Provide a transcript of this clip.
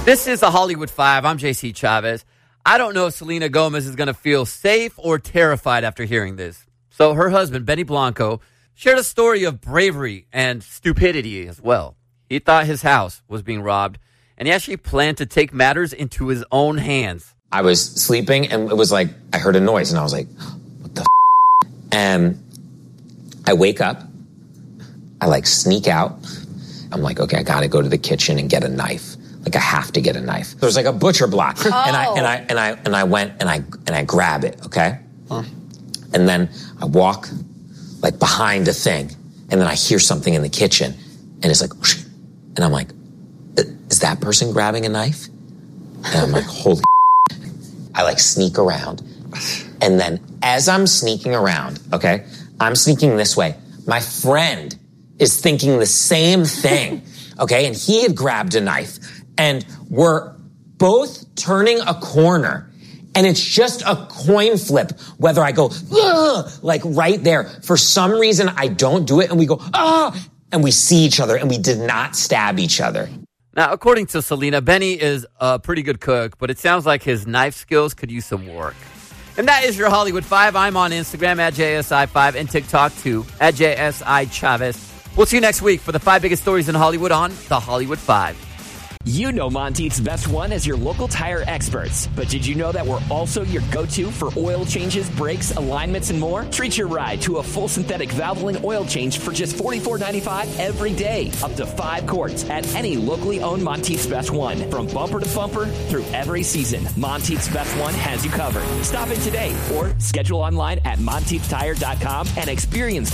This is the Hollywood Five. I'm JC Chavez. I don't know if Selena Gomez is going to feel safe or terrified after hearing this. So her husband, Benny Blanco, shared a story of bravery and stupidity as well. He thought his house was being robbed, and he actually planned to take matters into his own hands. I was sleeping, and it was like, I heard a noise, and I was like, what the f***? And I wake up, I sneak out. I'm like, okay, I got to go to the kitchen and get a knife. I have to get a knife. There's a butcher block, and I went and I grab it, okay? And then I walk behind a thing, and then I hear something in the kitchen, and it's like, whoosh, and I'm like, is that person grabbing a knife? And I'm like, holy I sneak around, and then as I'm sneaking around, okay, I'm sneaking this way. My friend is thinking the same thing, okay, and he had grabbed a knife. And we're both turning a corner, and it's just a coin flip whether I go, right there. For some reason, I don't do it, and we go, and we see each other, and we did not stab each other. Now, according to Selena, Benny is a pretty good cook, but it sounds like his knife skills could use some work. And that is your Hollywood Five. I'm on Instagram at JSI5 and TikTok too, at JSI Chavez. We'll see you next week for the 5 biggest stories in Hollywood on the Hollywood Five. You know Monteith's Best One as your local tire experts. But did you know that we're also your go-to for oil changes, brakes, alignments, and more? Treat your ride to a full synthetic Valvoline oil change for just $44.95 every day. Up to 5 quarts at any locally owned Monteith's Best One. From bumper to bumper through every season, Monteith's Best One has you covered. Stop in today or schedule online at MonteithTire.com and experience